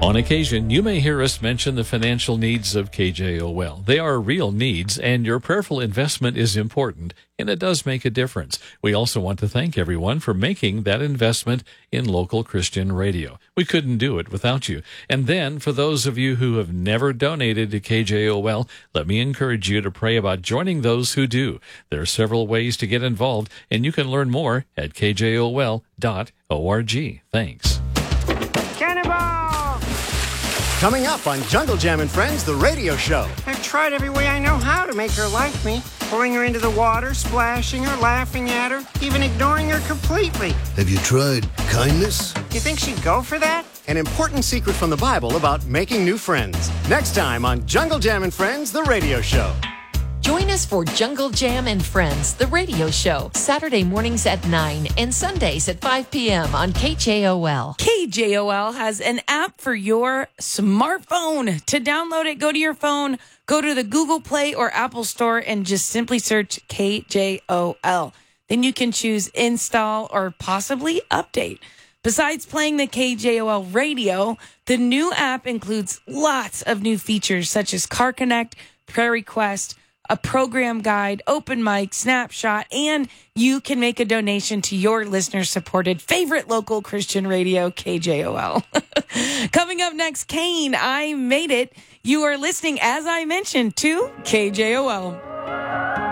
On occasion, you may hear us mention the financial needs of KJOL. They are real needs, and your prayerful investment is important, and it does make a difference. We also want to thank everyone for making that investment in local Christian radio. We couldn't do it without you. And then, for those of you who have never donated to KJOL, let me encourage you to pray about joining those who do. There are several ways to get involved, and you can learn more at kjol.org. Thanks. Coming up on Jungle Jam and Friends, the radio show. I've tried every way I know how to make her like me. Pulling her into the water, splashing her, laughing at her, even ignoring her completely. Have you tried kindness? You think she'd go for that? An important secret from the Bible about making new friends. Next time on Jungle Jam and Friends, the radio show. Join us for Jungle Jam and Friends, the radio show, Saturday mornings at 9 and Sundays at 5 p.m. on KJOL. KJOL has an app for your smartphone. To download it, go to your phone, go to the Google Play or Apple Store, and just simply search KJOL. Then you can choose install or possibly update. Besides playing the KJOL radio, the new app includes lots of new features such as Car Connect, Prayer Request, a program guide, open mic, snapshot, and you can make a donation to your listener-supported favorite local Christian radio, KJOL. Coming up next, Kane, I Made It. You are listening, as I mentioned, to KJOL.